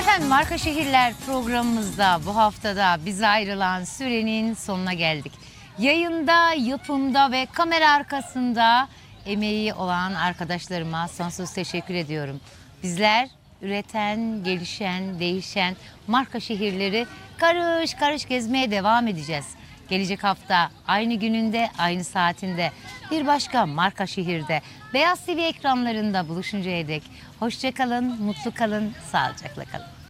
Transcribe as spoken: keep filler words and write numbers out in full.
Efendim Marka Şehirler programımızda bu haftada bize ayrılan sürenin sonuna geldik. Yayında, yapımda ve kamera arkasında emeği olan arkadaşlarıma sonsuz teşekkür ediyorum. Bizler üreten, gelişen, değişen marka şehirleri karış karış gezmeye devam edeceğiz. Gelecek hafta aynı gününde, aynı saatinde bir başka marka şehirde Beyaz T V ekranlarında buluşuncaya dek hoşça kalın, mutlu kalın, sağlıcakla kalın.